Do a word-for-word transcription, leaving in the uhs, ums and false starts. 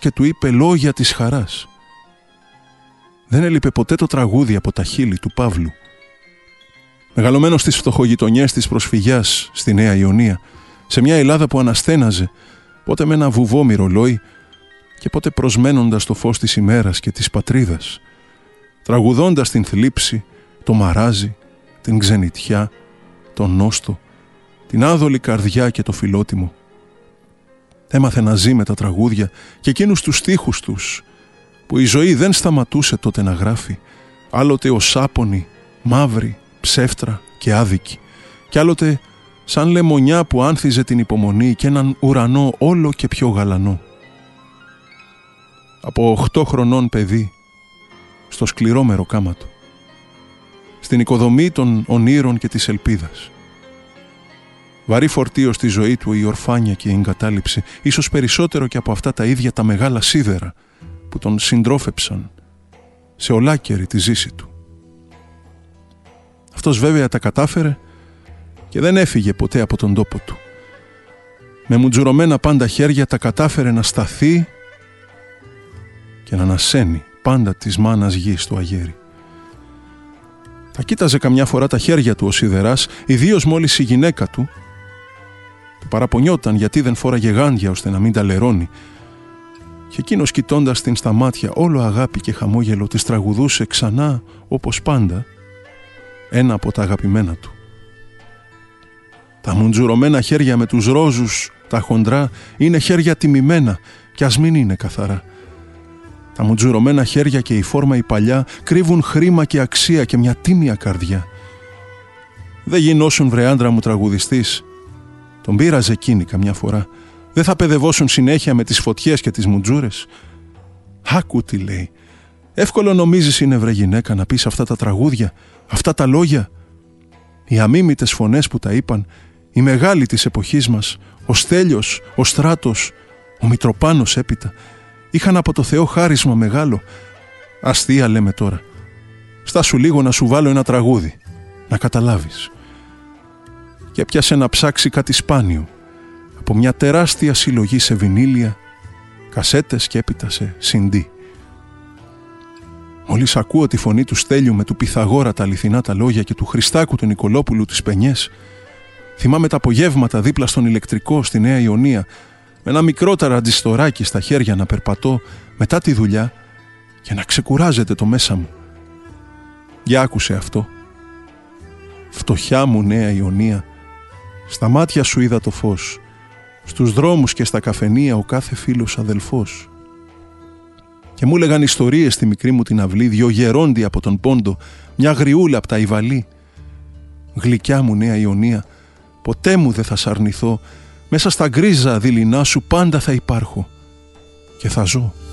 και του είπε λόγια της χαράς. Δεν έλειπε ποτέ το τραγούδι από τα χείλη του Παύλου. Μεγαλωμένος στις φτωχογειτονιές της προσφυγιάς στη Νέα Ιωνία, σε μια Ελλάδα που αναστέναζε, πότε με ένα βουβό ρολόι και πότε προσμένοντας το φως της ημέρας και της πατρίδας, τραγουδώντας την θλίψη, το μαράζι, την ξενιτιά, τον νόστο, την άδολη καρδιά και το φιλότιμο. Έμαθε να ζει με τα τραγούδια και εκείνους τους στίχους τους, που η ζωή δεν σταματούσε τότε να γράφει, άλλοτε ως άπονη, μαύρη, ψεύτρα και άδικη, κι άλλοτε σαν λεμονιά που άνθιζε την υπομονή και έναν ουρανό όλο και πιο γαλανό. Από οχτώ χρονών παιδί, στο σκληρό μεροκάματο, στην οικοδομή των ονείρων και της ελπίδας. Βαρύ φορτίο στη ζωή του η ορφάνια και η εγκατάλειψη, ίσως περισσότερο και από αυτά τα ίδια τα μεγάλα σίδερα που τον συντρόφεψαν σε ολάκερη τη ζήση του. Αυτός βέβαια τα κατάφερε και δεν έφυγε ποτέ από τον τόπο του. Με μουτζουρωμένα πάντα χέρια τα κατάφερε να σταθεί και να ανασένει πάντα της μάνας γης του αγέρι. Θα κοίταζε καμιά φορά τα χέρια του ο σιδεράς, ιδίως μόλις η γυναίκα του, που παραπονιόταν γιατί δεν φόραγε γάντια ώστε να μην τα λερώνει, και εκείνος κοιτώντας την στα μάτια όλο αγάπη και χαμόγελο της τραγουδούσε ξανά όπως πάντα ένα από τα αγαπημένα του. Τα μουντζουρωμένα χέρια με τους ρόζους, τα χοντρά, είναι χέρια τιμημένα κι ας μην είναι καθαρά. Τα μουντζουρωμένα χέρια και η φόρμα η παλιά κρύβουν χρήμα και αξία και μια τίμια καρδιά. Δεν γινώσουν βρε άντρα μου τραγουδιστής. Τον πείραζε εκείνη καμιά φορά. Δεν θα παιδευόσουν συνέχεια με τις φωτιές και τις μουτζούρες. Άκου τι λέει. Εύκολο νομίζεις είναι βρε γυναίκα να πεις αυτά τα τραγούδια, αυτά τα λόγια. Οι αμίμητες φωνές που τα είπαν, οι μεγάλοι της εποχής μας, ο Στέλιος, ο Στράτος, ο Μητροπάνος έπειτα, είχαν από το Θεό χάρισμα μεγάλο. Αστεία λέμε τώρα. Στάσου λίγο να σου βάλω ένα τραγούδι, να καταλάβεις. Και έπιασε να ψάξει κάτι σπάνιο από μια τεράστια συλλογή σε βινίλια, κασέτες και έπειτα σε σι ντι. Μόλις ακούω τη φωνή του Στέλιου με του Πυθαγόρα τα αληθινά τα λόγια και του Χριστάκου του Νικολόπουλου τις πενιές, θυμάμαι τα απογεύματα δίπλα στον ηλεκτρικό στη Νέα Ιωνία, με ένα μικρό ταραντζιστοράκι στα χέρια να περπατώ μετά τη δουλειά και να ξεκουράζεται το μέσα μου. Για άκουσε αυτό. Φτωχιά μου Νέα Ιωνία, στα μάτια σου είδα το φως, στους δρόμους και στα καφενεία ο κάθε φίλος αδελφός. Και μου έλεγαν ιστορίες στη μικρή μου την αυλή, δυο γερόντι από τον Πόντο, μια γριούλα από τα Ιβαλή. Γλυκιά μου Νέα Ιωνία, ποτέ μου δεν θα σ' αρνηθώ, μέσα στα γκρίζα δειλινά σου πάντα θα υπάρχω και θα ζω.